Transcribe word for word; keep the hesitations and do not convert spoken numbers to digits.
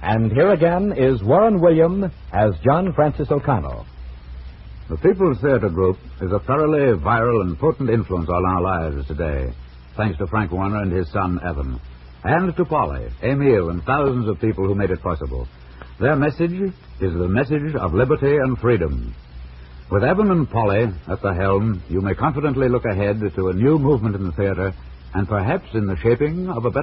And here again is Warren William as John Francis O'Connell. The People's Theater Group is a thoroughly viral and potent influence on our lives today, thanks to Frank Warner and his son, Evan, and to Polly, Emile, and thousands of people who made it possible. Their message is the message of liberty and freedom. With Evan and Polly at the helm, you may confidently look ahead to a new movement in the theater and perhaps in the shaping of a better